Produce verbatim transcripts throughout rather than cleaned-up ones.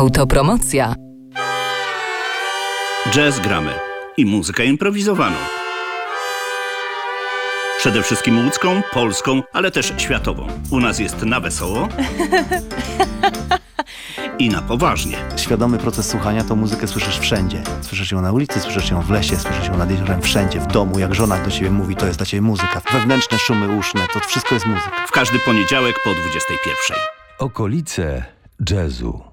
Autopromocja. Jazz gramy i muzykę improwizowaną. Przede wszystkim łódzką, polską, ale też światową. U nas jest na wesoło i na poważnie. Świadomy proces słuchania, to muzykę słyszysz wszędzie. Słyszysz ją na ulicy, słyszysz ją w lesie, słyszysz ją nad jeziorem, wszędzie, w domu. Jak żona do ciebie mówi, to jest dla ciebie muzyka. Wewnętrzne szumy uszne, to wszystko jest muzyka. W każdy poniedziałek po dwudziestej pierwszej. Okolice jazzu.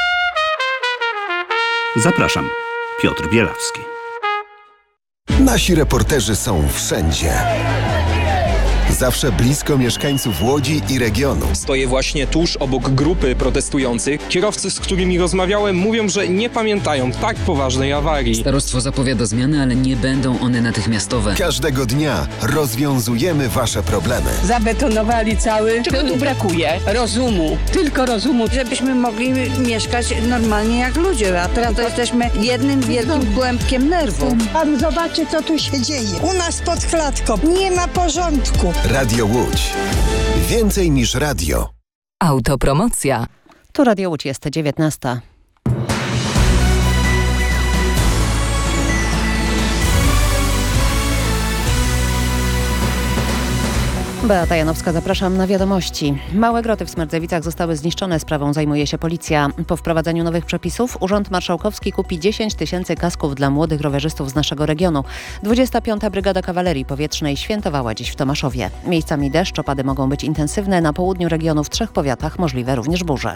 Zapraszam, Piotr Bielawski. Nasi reporterzy są wszędzie. Zawsze blisko mieszkańców Łodzi i regionu. Stoję właśnie tuż obok grupy protestujących. Kierowcy, z którymi rozmawiałem, mówią, że nie pamiętają tak poważnej awarii. Starostwo zapowiada zmiany, ale nie będą one natychmiastowe. Każdego dnia rozwiązujemy wasze problemy. Zabetonowali cały. Czego tu brakuje? Rozumu. Tylko rozumu. Żebyśmy mogli mieszkać normalnie jak ludzie. A teraz to jesteśmy jednym wielkim kłębkiem nerwów. Pan zobaczy, co tu się dzieje. U nas pod klatką nie ma porządku. Radio Łódź. Więcej niż radio. Autopromocja. Tu Radio Łódź, jest dziewiętnasta. Beata Janowska, zapraszam na wiadomości. Małe groty w Smerdzewicach zostały zniszczone. Sprawą zajmuje się policja. Po wprowadzeniu nowych przepisów Urząd Marszałkowski kupi dziesięć tysięcy kasków dla młodych rowerzystów z naszego regionu. dwudziesta piąta Brygada Kawalerii Powietrznej świętowała dziś w Tomaszowie. Miejscami deszcz, opady mogą być intensywne. Na południu regionu w trzech powiatach możliwe również burze.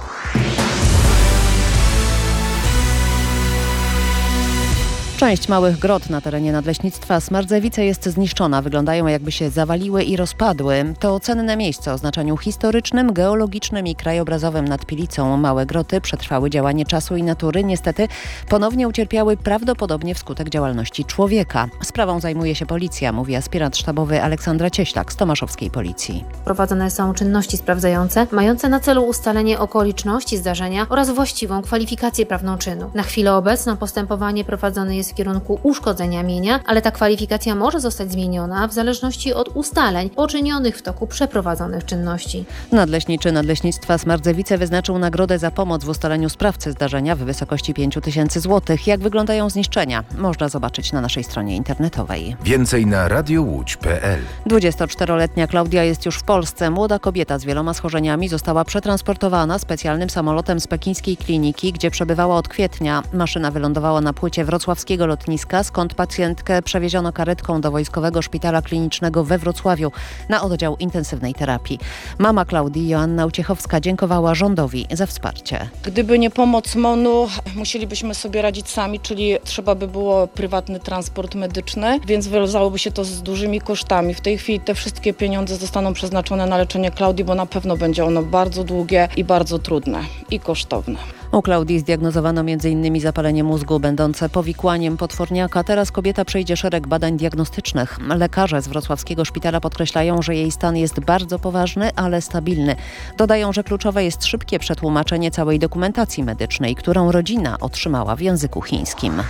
Część małych grot na terenie Nadleśnictwa Smardzewice jest zniszczona. Wyglądają, jakby się zawaliły i rozpadły. To cenne miejsce o znaczeniu historycznym, geologicznym i krajobrazowym nad Pilicą. Małe groty przetrwały działanie czasu i natury. Niestety ponownie ucierpiały prawdopodobnie wskutek działalności człowieka. Sprawą zajmuje się policja, mówi aspirant sztabowy Aleksandra Cieślak z tomaszowskiej policji. Prowadzone są czynności sprawdzające, mające na celu ustalenie okoliczności zdarzenia oraz właściwą kwalifikację prawną czynu. Na chwilę obecną postępowanie prowadzone jest w kierunku uszkodzenia mienia, ale ta kwalifikacja może zostać zmieniona w zależności od ustaleń poczynionych w toku przeprowadzonych czynności. Nadleśniczy Nadleśnictwa Smardzewice wyznaczył nagrodę za pomoc w ustaleniu sprawcy zdarzenia w wysokości pięć tysięcy złotych. Jak wyglądają zniszczenia? Można zobaczyć na naszej stronie internetowej. Więcej na radiowódź kropka pe el. dwudziestoczteroletnia Klaudia jest już w Polsce. Młoda kobieta z wieloma schorzeniami została przetransportowana specjalnym samolotem z pekińskiej kliniki, gdzie przebywała od kwietnia. Maszyna wylądowała na płycie wrocławskiego lotniska, skąd pacjentkę przewieziono karetką do Wojskowego Szpitala Klinicznego we Wrocławiu na oddział intensywnej terapii. Mama Klaudii, Joanna Uciechowska, dziękowała rządowi za wsparcie. Gdyby nie pomoc MON-u, musielibyśmy sobie radzić sami, czyli trzeba by było prywatny transport medyczny, więc wiązałoby się to z dużymi kosztami. W tej chwili te wszystkie pieniądze zostaną przeznaczone na leczenie Klaudii, bo na pewno będzie ono bardzo długie i bardzo trudne i kosztowne. U Klaudii zdiagnozowano między innymi zapalenie mózgu będące powikłaniem potworniaka. Teraz kobieta przejdzie szereg badań diagnostycznych. Lekarze z wrocławskiego szpitala podkreślają, że jej stan jest bardzo poważny, ale stabilny. Dodają, że kluczowe jest szybkie przetłumaczenie całej dokumentacji medycznej, którą rodzina otrzymała w języku chińskim.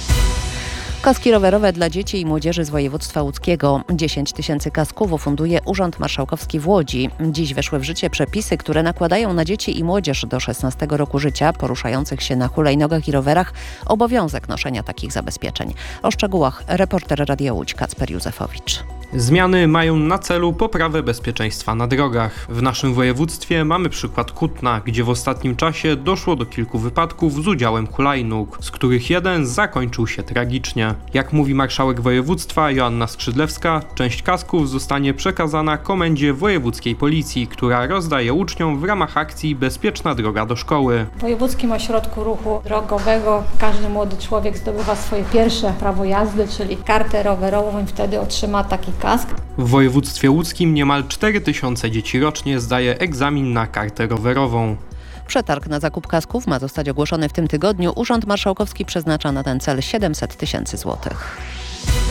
Kaski rowerowe dla dzieci i młodzieży z województwa łódzkiego. dziesięć tysięcy kasków ufunduje Urząd Marszałkowski w Łodzi. Dziś weszły w życie przepisy, które nakładają na dzieci i młodzież do szesnastego roku życia poruszających się na hulajnogach i rowerach obowiązek noszenia takich zabezpieczeń. O szczegółach reporter Radia Łódź Kacper Józefowicz. Zmiany mają na celu poprawę bezpieczeństwa na drogach. W naszym województwie mamy przykład Kutna, gdzie w ostatnim czasie doszło do kilku wypadków z udziałem hulajnóg, z których jeden zakończył się tragicznie. Jak mówi marszałek województwa Joanna Skrzydlewska, część kasków zostanie przekazana Komendzie Wojewódzkiej Policji, która rozdaje uczniom w ramach akcji Bezpieczna droga do szkoły. W Wojewódzkim Ośrodku Ruchu Drogowego każdy młody człowiek zdobywa swoje pierwsze prawo jazdy, czyli kartę rowerową, i wtedy otrzyma taki kask. W województwie łódzkim niemal cztery tysiące dzieci rocznie zdaje egzamin na kartę rowerową. Przetarg na zakup kasków ma zostać ogłoszony w tym tygodniu. Urząd Marszałkowski przeznacza na ten cel siedemset tysięcy złotych.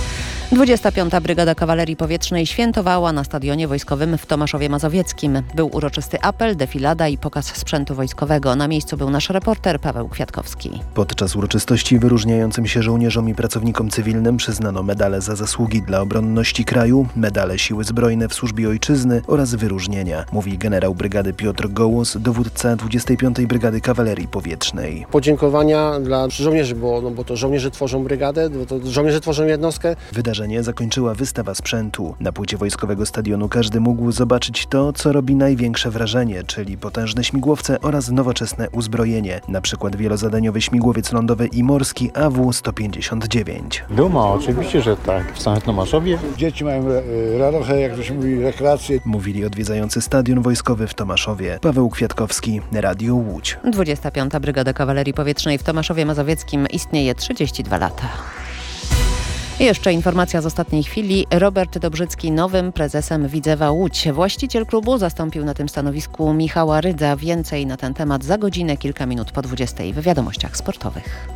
dwudziesta piąta Brygada Kawalerii Powietrznej świętowała na Stadionie Wojskowym w Tomaszowie Mazowieckim. Był uroczysty apel, defilada i pokaz sprzętu wojskowego. Na miejscu był nasz reporter Paweł Kwiatkowski. Podczas uroczystości wyróżniającym się żołnierzom i pracownikom cywilnym przyznano medale za zasługi dla obronności kraju, medale Siły Zbrojne w służbie ojczyzny oraz wyróżnienia, mówi generał brygady Piotr Gołos, dowódca dwudziestej piątej Brygady Kawalerii Powietrznej. Podziękowania dla żołnierzy, bo, no, bo to żołnierze tworzą brygadę, bo to żołnierze tworzą jednostkę. Wydarzenie zakończyła wystawa sprzętu. Na płycie wojskowego stadionu każdy mógł zobaczyć to, co robi największe wrażenie, czyli potężne śmigłowce oraz nowoczesne uzbrojenie, na przykład wielozadaniowy śmigłowiec lądowy i morski A W sto pięćdziesiąt dziewięć. Duma, oczywiście, że tak. W samym Tomaszowie. Dzieci mają radochę, jak to się mówi, rekreację. Mówili odwiedzający stadion wojskowy w Tomaszowie. Paweł Kwiatkowski, Radio Łódź. dwudziesta piąta Brygada Kawalerii Powietrznej w Tomaszowie Mazowieckim istnieje trzydzieści dwa lata. I jeszcze informacja z ostatniej chwili. Robert Dobrzycki nowym prezesem Widzewa Łódź. Właściciel klubu zastąpił na tym stanowisku Michała Rydza. Więcej na ten temat za godzinę, kilka minut po dwudziestej w Wiadomościach Sportowych.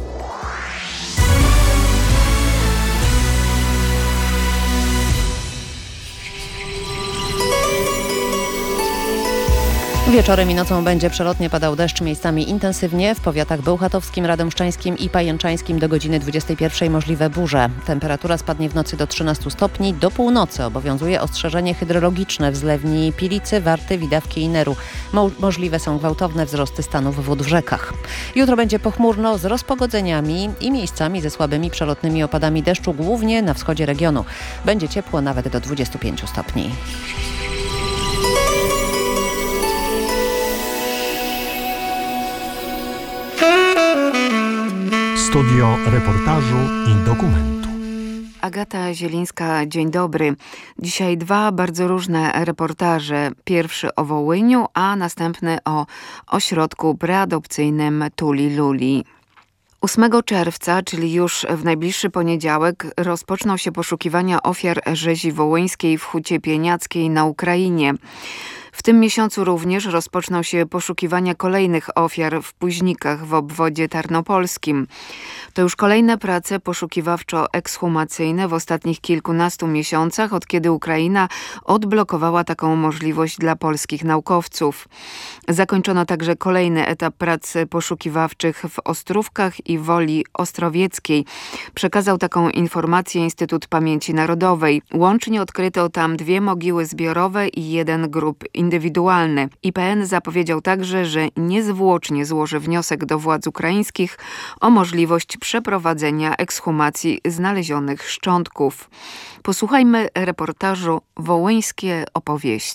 Wieczorem i nocą będzie przelotnie padał deszcz, miejscami intensywnie. W powiatach bełchatowskim, radomszczańskim i pajęczańskim do godziny dwudziestej pierwszej możliwe burze. Temperatura spadnie w nocy do trzynastu stopni. Do północy obowiązuje ostrzeżenie hydrologiczne w zlewni Pilicy, Warty, Widawki i Neru. Mo- możliwe są gwałtowne wzrosty stanów wód w rzekach. Jutro będzie pochmurno z rozpogodzeniami i miejscami ze słabymi przelotnymi opadami deszczu, głównie na wschodzie regionu. Będzie ciepło nawet do dwudziestu pięciu stopni. Studio reportażu i dokumentu. Agata Zielińska, dzień dobry. Dzisiaj dwa bardzo różne reportaże. Pierwszy o Wołyniu, a następny o ośrodku preadopcyjnym Tuli Luli. ósmego czerwca, czyli już w najbliższy poniedziałek, rozpoczną się poszukiwania ofiar rzezi wołyńskiej w Hucie Pieniackiej na Ukrainie. W tym miesiącu również rozpoczną się poszukiwania kolejnych ofiar w Późnikach w obwodzie tarnopolskim. To już kolejne prace poszukiwawczo-ekshumacyjne w ostatnich kilkunastu miesiącach, od kiedy Ukraina odblokowała taką możliwość dla polskich naukowców. Zakończono także kolejny etap prac poszukiwawczych w Ostrówkach i Woli Ostrowieckiej. Przekazał taką informację Instytut Pamięci Narodowej. Łącznie odkryto tam dwie mogiły zbiorowe i jeden grób indywidualny. I P N zapowiedział także, że niezwłocznie złoży wniosek do władz ukraińskich o możliwość przeprowadzenia ekshumacji znalezionych szczątków. Posłuchajmy reportażu Wołyńskie opowieści.